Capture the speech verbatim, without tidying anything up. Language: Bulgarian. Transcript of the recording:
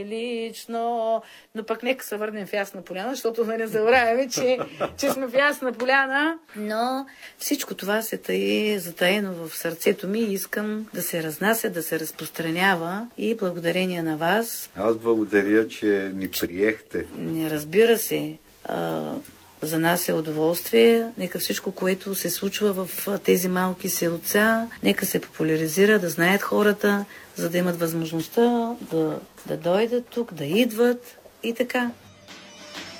лично, но пък нека се върнем в Ясна поляна, защото да не забравяме, че, че сме в Ясна поляна. Но всичко това се таи затаено в сърцето ми и искам да се разнася, да се разпространява и благодарение на вас. Аз благодаря, че ни приехте. Не, разбира се. А, за нас е удоволствие. Нека всичко, което се случва в тези малки селца, нека се популяризира, да знаят хората, за да имат възможността да, да дойдат тук, да идват и така.